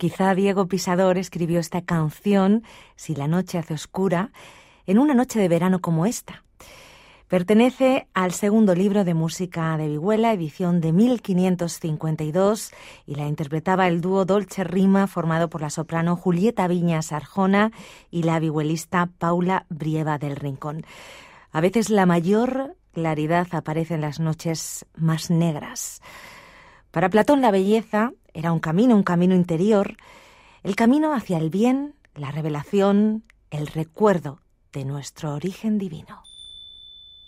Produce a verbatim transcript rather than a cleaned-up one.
quizá Diego Pisador escribió esta canción, Si la noche hace oscura, en una noche de verano como esta. Pertenece al segundo libro de música de Vihuela, edición de mil quinientos cincuenta y dos, y la interpretaba el dúo Dolce Rima, formado por la soprano Julieta Viñas Arjona y la vihuelista Paula Brieva del Rincón. A veces la mayor claridad aparece en las noches más negras. Para Platón la belleza era un camino, un camino interior, el camino hacia el bien, la revelación, el recuerdo de nuestro origen divino.